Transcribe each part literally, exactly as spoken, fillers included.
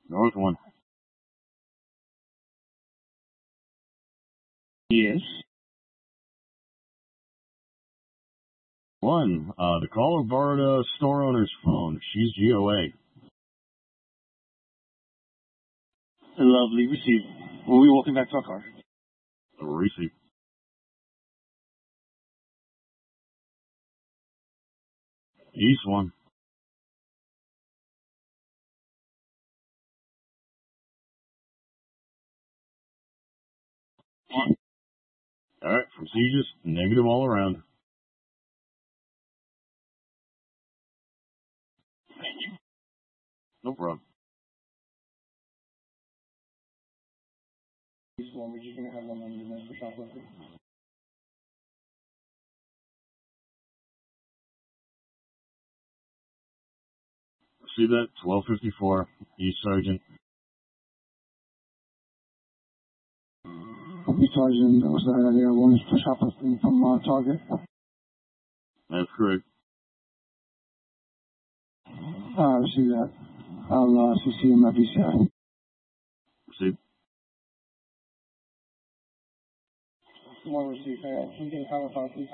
North one. Yes. One. Uh, the caller borrowed a store owner's phone. She's G O A. Lovely. Receive. We'll be walking back to our car. Receive. East one. One. All right, from Sieges, negative all around. Thank you. No problem. East one, we're just going to have one on the number shoplifting. See that? twelve fifty-four. East Sergeant. East Sergeant, was that there one for shoplifting from uh, Target? That's correct. Uh, receive that. I'll uh, C C him at B C I. Receive. One receive. Can you get a file file, please?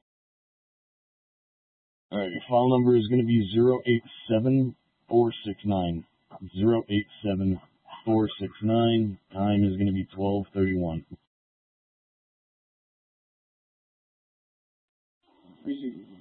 All right, your file number is going to be zero eight seven four six nine. zero eight seven four six nine. Time is going to be twelve thirty-one. Receive.